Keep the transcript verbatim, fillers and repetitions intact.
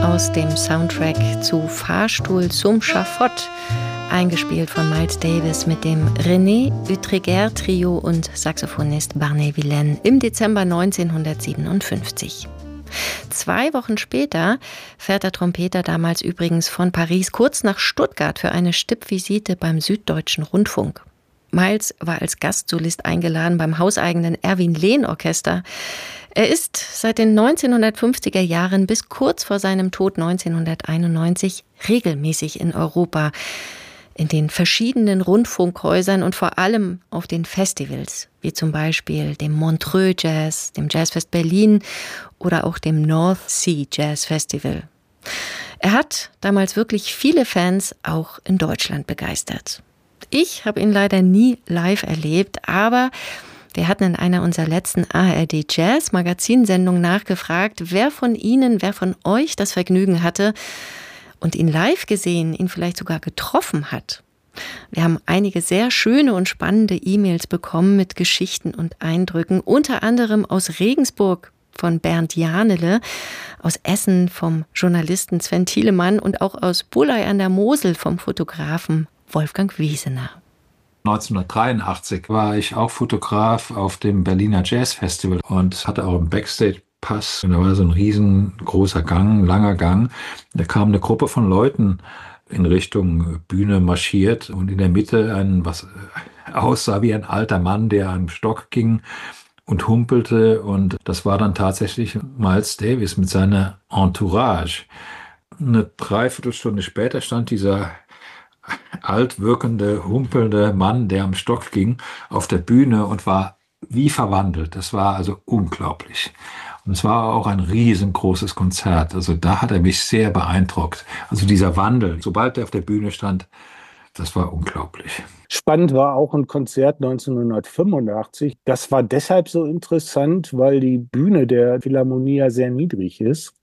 aus dem Soundtrack zu Fahrstuhl zum Schafott, eingespielt von Miles Davis mit dem René Utreger Trio und Saxophonist Barney Villaine im Dezember neunzehnhundertsiebenundfünfzig. Zwei Wochen später fährt der Trompeter damals übrigens von Paris kurz nach Stuttgart für eine Stippvisite beim Süddeutschen Rundfunk. Miles war als Gastsolist eingeladen beim hauseigenen Erwin Lehn Orchester. Er ist seit den neunzehnhundertfünfziger Jahren bis kurz vor seinem Tod neunzehnhunderteinundneunzig regelmäßig in Europa, in den verschiedenen Rundfunkhäusern und vor allem auf den Festivals, wie zum Beispiel dem Montreux Jazz, dem Jazzfest Berlin oder auch dem North Sea Jazz Festival. Er hat damals wirklich viele Fans auch in Deutschland begeistert. Ich habe ihn leider nie live erlebt, aber wir hatten in einer unserer letzten A R D Jazz Magazinsendungen nachgefragt, wer von Ihnen, wer von euch das Vergnügen hatte und ihn live gesehen, ihn vielleicht sogar getroffen hat. Wir haben einige sehr schöne und spannende E-Mails bekommen mit Geschichten und Eindrücken, unter anderem aus Regensburg von Bernd Janele, aus Essen vom Journalisten Sven Thielemann und auch aus Buley an der Mosel vom Fotografen Wolfgang Wiesener. neunzehnhundertdreiundachtzig war ich auch Fotograf auf dem Berliner Jazz Festival und hatte auch einen Backstage-Pass. Und da war so ein riesengroßer Gang, langer Gang. Da kam eine Gruppe von Leuten in Richtung Bühne marschiert und in der Mitte ein, was aussah wie ein alter Mann, der am Stock ging und humpelte. Und das war dann tatsächlich Miles Davis mit seiner Entourage. Eine Dreiviertelstunde später stand dieser alt wirkende, humpelnde Mann, der am Stock ging, auf der Bühne und war wie verwandelt. Das war also unglaublich. Und es war auch ein riesengroßes Konzert. Also da hat er mich sehr beeindruckt. Also dieser Wandel, sobald er auf der Bühne stand, das war unglaublich. Spannend war auch ein Konzert neunzehnhundertfünfundachtzig. Das war deshalb so interessant, weil die Bühne der Philharmonie ja sehr niedrig ist.